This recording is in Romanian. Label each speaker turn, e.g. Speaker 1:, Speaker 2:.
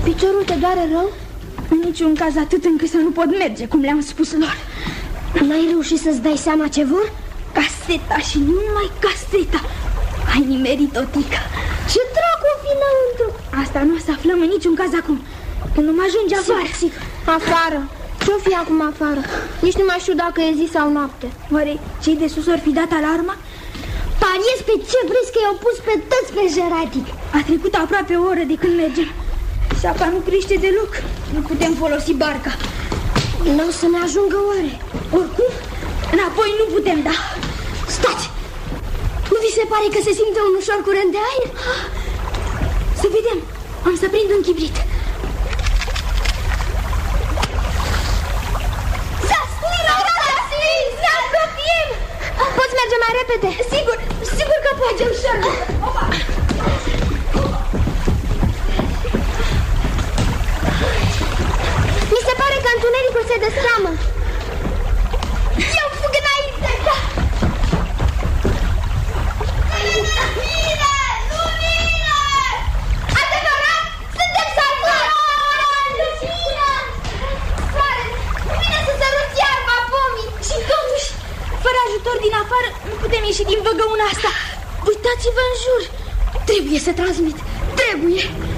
Speaker 1: Piciorul te doare rău?
Speaker 2: În niciun caz atât încât să nu pot merge, cum le-am spus lor.
Speaker 1: N-ai reușit să-ți dai seama ce vor?
Speaker 2: Caseta și numai caseta. Ai nimerit, Otica.
Speaker 1: Ce dracu o fi înăuntru?
Speaker 2: Asta nu o să aflăm în niciun caz acum, când nu mă ajunge afară.
Speaker 1: Afară? Ce-o fi acum afară? Nici nu mai știu dacă e zi sau noapte.
Speaker 2: Oare cei de sus ori fi dat alarma?
Speaker 1: Pariez pe ce vrei că i-au pus pe toți pe jeratic.
Speaker 2: A trecut aproape o oră de când mergem și apa nu crește deloc. Nu putem folosi barca.
Speaker 1: Nu o să ne ajungă oare?
Speaker 2: Oricum, înapoi nu putem da.
Speaker 1: Stați! Nu vi se pare că se simte un ușor curent de aer?
Speaker 2: Să vedem. Am să prind un chibrit.
Speaker 1: Poți merge mai repede?
Speaker 2: Sigur că poate ușor.
Speaker 1: Mi se pare că întunericul se destramă. Eu fug înainte. Lumină! Adevărat? Suntem salvați! Lumină! Soare, vine să săruți iarba pomii.
Speaker 2: Și totuși, fără ajutor din afară, nu putem ieși din văgăuna asta. Uitați-vă în jur. Trebuie să transmit. Trebuie.